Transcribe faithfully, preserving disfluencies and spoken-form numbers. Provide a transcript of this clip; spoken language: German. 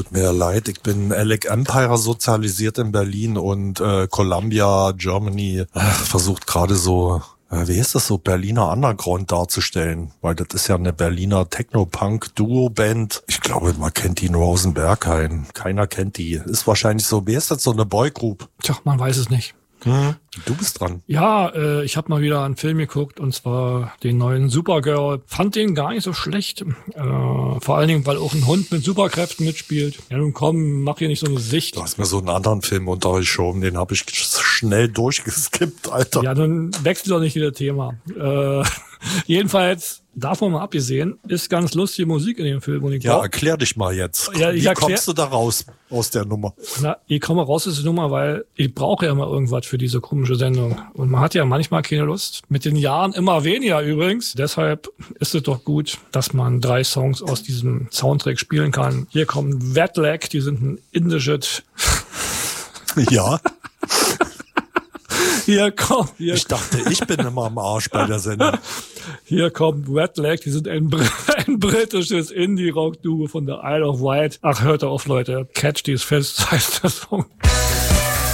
tut mir leid, ich bin Alec Empire sozialisiert in Berlin und äh, Columbia, Germany, äh, versucht gerade so, äh, wie heißt das so, Berliner Underground darzustellen, weil das ist ja eine Berliner Techno-Punk-Duo-Band. Ich glaube, man kennt die nur aus dem Berghain. Keiner kennt die. Ist wahrscheinlich so, wie ist das, so eine Boygroup? Tja, man weiß es nicht. Hm, du bist dran. Ja, äh, ich habe mal wieder einen Film geguckt, und zwar den neuen Supergirl. Fand den gar nicht so schlecht. Äh, vor allen Dingen, weil auch ein Hund mit Superkräften mitspielt. Ja, nun komm, mach hier nicht so eine Sicht. Du hast mir so einen anderen Film untergeschoben, den habe ich schnell durchgeskippt, Alter. Ja, dann wechselt doch nicht wieder Thema. Äh, jedenfalls, davon mal abgesehen, ist ganz lustige Musik in dem Film. Und ich Ja, glaub, erklär dich mal jetzt. Ja, ich Wie erklär- kommst du da raus aus der Nummer? Na, ich komme raus aus der Nummer, weil ich brauche ja immer irgendwas für diese komische Sendung. Und man hat ja manchmal keine Lust. Mit den Jahren immer weniger übrigens. Deshalb ist es doch gut, dass man drei Songs aus diesem Soundtrack spielen kann. Hier kommt Wet Leg, die sind ein indisches. Ja. Hier kommt, hier, Ich dachte, ich bin immer am Arsch bei der Sendung. hier kommt Wet Leg, die sind ein, Br- ein britisches Indie-Rock-Duo von der Isle of Wight. Ach, hört auf, Leute. Catch dies fest, heißt der Song.